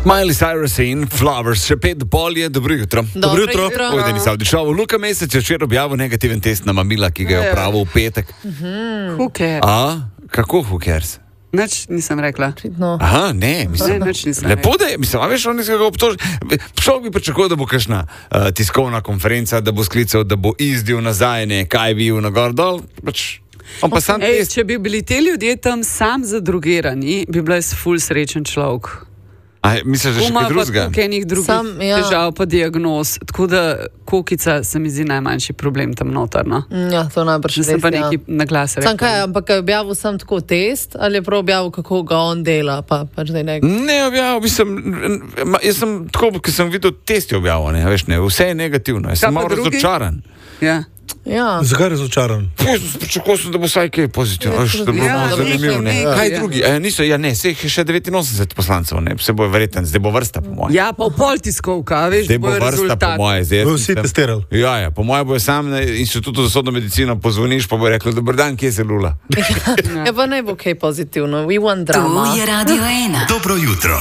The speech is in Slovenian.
Miley Cyrus in Flowers, še 5:30 je, dobro jutro. Dobro jutro. Pojdeni se odišel. Luka Mesec je včeraj objavil negativen test na mamila, ki ga je opravil v petek. Who cares? Kako who cares? Nič nisem rekla. No. Aha, ne, mislim, Nič nisem lepo da je, mislim, a veš, on nekega obtoži. Človek bi pričakoval, da bo kakšna tiskovna konferenca, da bo sklical, da bo izdil nazaj, ne, kaj bil na gor dol, pač. On pa sam test. Če bi bili te ljudje tam sam zadrugirani, bi bila jaz ful srečen človek. A misliš, da še kaj drugega? Ima pa enih drugih težav pa diagnoz, tako da kokica se mi zdi najmanjši problem tam noter, no? Ja, to najbrž res, sem pa nekaj na glas rekla. Sam kaj, ampak je objavil sam tako test, ali je prav objavil, kako ga on dela, pa pač da je nekaj? Ne objavil, jaz sem tako, ker sem videl testi objavil, ne, veš, ne, vse je negativno, jaz sem malo razočaran. Ja. Zakaj razočaran? Pričakoval sem, da bo vsaj kaj pozitivno, da bo malo zanimivo, ne. Kaj drugi? Se jih je še 89 poslancev, ne, se bo verjetno, zdaj bo vrsta, po moje. Ja, pa v pol tiskovka, veš, zdaj bo vrsta, po moje. Bo vsi testirali. Ja, po moje bo sam na Inštitutu za sodno medicino pozvoniš, pa bo rekel, dober dan, kje se lula. Ja, pa ne bo kaj pozitivno, we want drama. Tu je Radio 1. Dobro jutro.